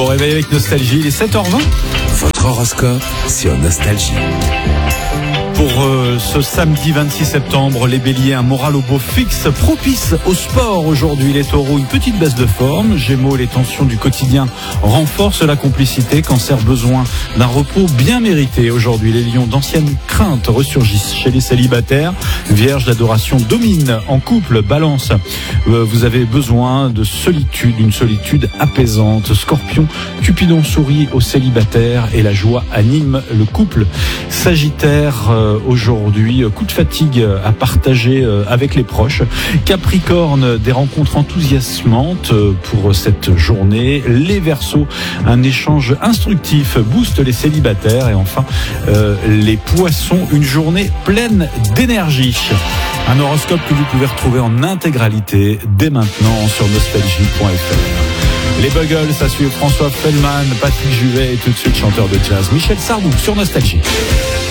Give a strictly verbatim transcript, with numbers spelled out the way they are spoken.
Bon réveil avec Nostalgie, il est sept heures vingt. Votre horoscope sur Nostalgie. Pour euh, ce samedi vingt-six septembre, les béliers, un moral au beau fixe, propice au sport aujourd'hui. Les taureaux, une petite baisse de forme. Gémeaux, les tensions du quotidien renforcent la complicité. Cancer, besoin d'un repos bien mérité aujourd'hui. Les lions, d'anciennes craintes ressurgissent chez les célibataires. Vierge, l'adoration domine en couple. Balance, euh, vous avez besoin de solitude, une solitude apaisante. Scorpion, Cupidon sourit aux célibataires et la joie anime le couple. Sagittaire, euh, aujourd'hui, coup de fatigue à partager avec les proches. Capricorne, des rencontres enthousiasmantes pour cette journée. Les Verseaux, un échange instructif booste les célibataires. Et enfin, euh, les Poissons, une journée pleine d'énergie. Un horoscope que vous pouvez retrouver en intégralité dès maintenant sur nostalgie point f r. Les Buggles, ça suit François Fellman, Patrick Juvet et tout de suite chanteur de jazz Michel Sardou sur Nostalgie.